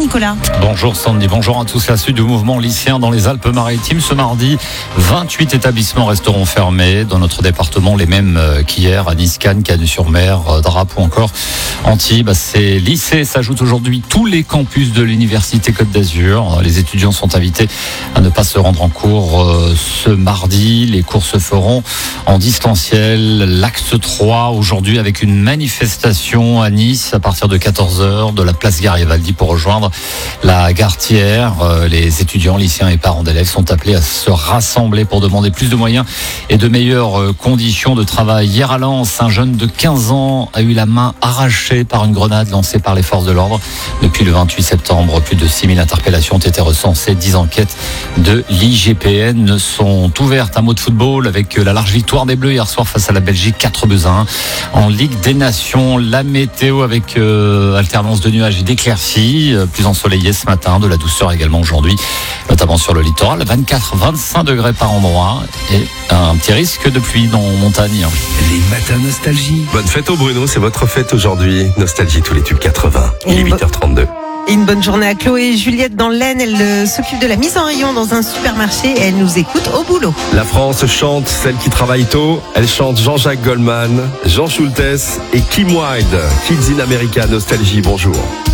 Nicolas. Bonjour Sandy, bonjour à tous. La suite du mouvement lycéen dans les Alpes-Maritimes. Ce mardi, 28 établissements resteront fermés dans notre département, les mêmes qu'hier à Nice, Cannes, Cagnes-sur-Mer, Drape ou encore Antibes. Ces lycées s'ajoutent aujourd'hui tous les campus de l'Université Côte d'Azur. Les étudiants sont invités à ne pas se rendre en cours ce mardi. Les cours se feront en distanciel. L'acte 3 aujourd'hui avec une manifestation à Nice à partir de 14h de la place Garibaldi pour rejoindre la gare Thiers. Les étudiants, lycéens et parents d'élèves sont appelés à se rassembler pour demander plus de moyens et de meilleures conditions de travail. Hier à Lens, un jeune de 15 ans a eu la main arrachée par une grenade lancée par les forces de l'ordre. Depuis le 28 septembre, plus de 6000 interpellations ont été recensées. 10 enquêtes de l'IGPN sont ouvertes. Un mot de football avec la large victoire des Bleus hier soir face à la Belgique, 4-1 en Ligue des Nations. La météo avec alternance de nuages et d'éclaircies, plus ensoleillé ce matin, de la douceur également aujourd'hui, notamment sur le littoral, 24-25 degrés par endroit et un petit risque de pluie dans montagne. Les matins nostalgie. Bonne fête au Bruno, c'est votre fête aujourd'hui. Nostalgie, tous les tubes 80. Il est 8h32. Et une bonne journée à Chloé et Juliette dans l'Aisne. Elle s'occupe de la mise en rayon dans un supermarché et elle nous écoute au boulot. La France chante celle qui travaille tôt. Elle chante Jean-Jacques Goldman, Jean Schultes et Kim Wilde. Kids in America, Nostalgie, bonjour.